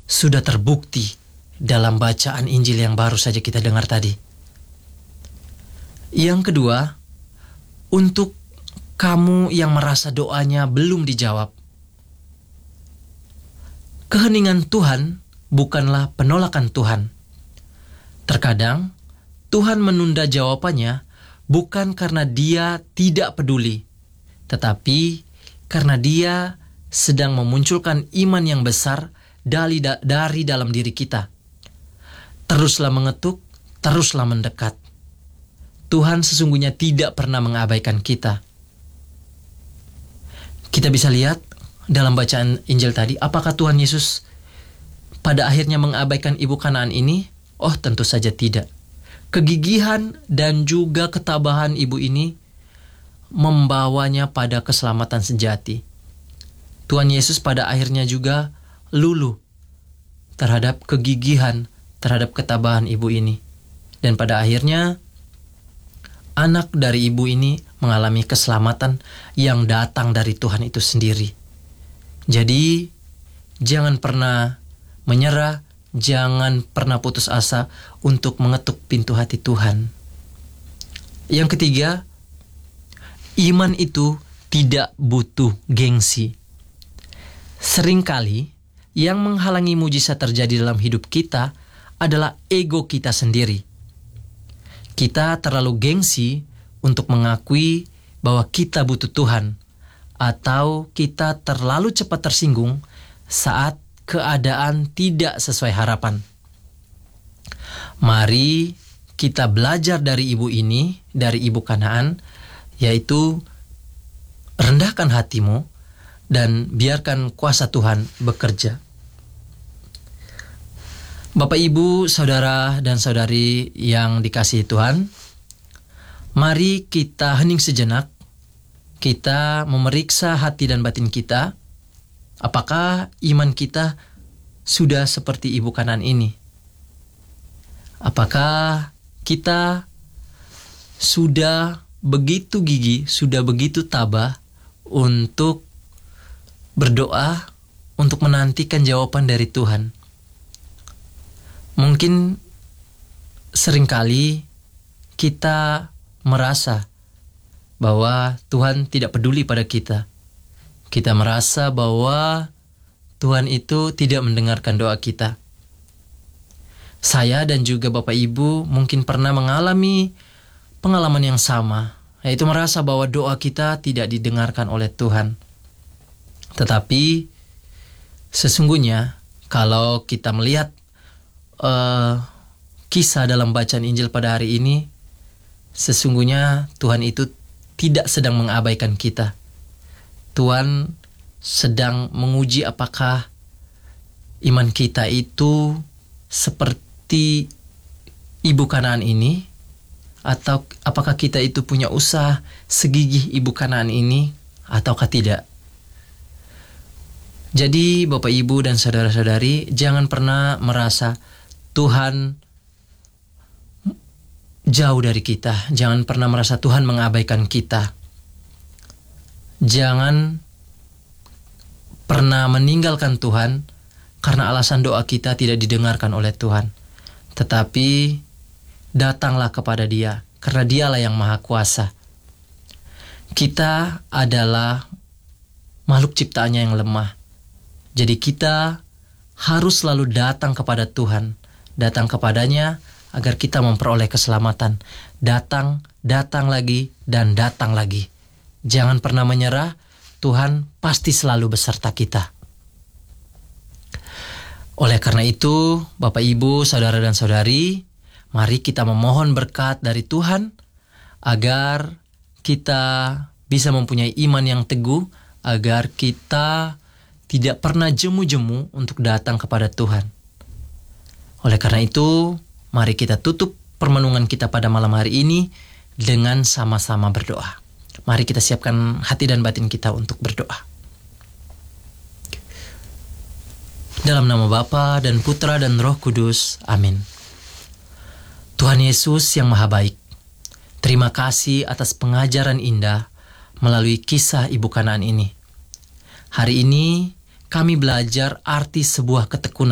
sudah terbukti dalam bacaan Injil yang baru saja kita dengar tadi. Yang kedua, untuk kamu yang merasa doanya belum dijawab, keheningan Tuhan bukanlah penolakan Tuhan. Terkadang Tuhan menunda jawabannya bukan karena Dia tidak peduli, tetapi karena Dia sedang memunculkan iman yang besar dari dalam diri kita. Teruslah mengetuk, teruslah mendekat. Tuhan sesungguhnya tidak pernah mengabaikan kita. Kita bisa lihat dalam bacaan Injil tadi, apakah Tuhan Yesus pada akhirnya mengabaikan ibu Kanaan ini? Oh, tentu saja tidak. Kegigihan dan juga ketabahan ibu ini membawanya pada keselamatan sejati. Tuhan Yesus pada akhirnya juga luluh terhadap kegigihan, terhadap ketabahan ibu ini. Dan pada akhirnya anak dari ibu ini mengalami keselamatan yang datang dari Tuhan itu sendiri. Jadi, jangan pernah menyerah, jangan pernah putus asa untuk mengetuk pintu hati Tuhan. Yang ketiga, iman itu tidak butuh gengsi. Seringkali yang menghalangi mujizat terjadi dalam hidup kita adalah ego kita sendiri. Kita terlalu gengsi untuk mengakui bahwa kita butuh Tuhan, atau kita terlalu cepat tersinggung saat keadaan tidak sesuai harapan. Mari kita belajar dari ibu ini, dari ibu Kanaan, yaitu rendahkan hatimu dan biarkan kuasa Tuhan bekerja. Bapak, Ibu, Saudara, dan Saudari yang dikasihi Tuhan, mari kita hening sejenak. Kita memeriksa hati dan batin kita. Apakah iman kita sudah seperti ibu Kanaan ini? Apakah kita sudah begitu gigih, sudah begitu tabah untuk berdoa, untuk menantikan jawaban dari Tuhan? Mungkin seringkali kita merasa bahwa Tuhan tidak peduli pada kita. Kita merasa bahwa Tuhan itu tidak mendengarkan doa kita. Saya dan juga Bapak Ibu mungkin pernah mengalami pengalaman yang sama, yaitu merasa bahwa doa kita tidak didengarkan oleh Tuhan. Tetapi sesungguhnya kalau kita melihat kisah dalam bacaan Injil pada hari ini, sesungguhnya Tuhan itu tidak sedang mengabaikan kita. Tuhan sedang menguji apakah iman kita itu seperti ibu Kanaan ini, atau apakah kita itu punya usaha segigih ibu Kanaan ini, ataukah tidak. Jadi Bapak, Ibu, dan saudara-saudari, jangan pernah merasa Tuhan jauh dari kita. Jangan pernah merasa Tuhan mengabaikan kita. Jangan pernah meninggalkan Tuhan karena alasan doa kita tidak didengarkan oleh Tuhan. Tetapi datanglah kepada Dia, karena Dialah yang Maha Kuasa. Kita adalah makhluk ciptaannya yang lemah. Jadi kita harus selalu datang kepada Tuhan, datang kepadanya agar kita memperoleh keselamatan. Datang, datang lagi, dan datang lagi. Jangan pernah menyerah, Tuhan pasti selalu beserta kita. Oleh karena itu, Bapak, Ibu, Saudara, dan Saudari, mari kita memohon berkat dari Tuhan agar kita bisa mempunyai iman yang teguh, agar kita tidak pernah jemu-jemu untuk datang kepada Tuhan. Oleh karena itu, mari kita tutup permenungan kita pada malam hari ini dengan sama-sama berdoa. Mari kita siapkan hati dan batin kita untuk berdoa. Dalam nama Bapa dan Putra dan Roh Kudus. Amin. Tuhan Yesus yang Maha Baik, terima kasih atas pengajaran indah melalui kisah Ibu Kanaan ini. Hari ini kami belajar arti sebuah ketekunan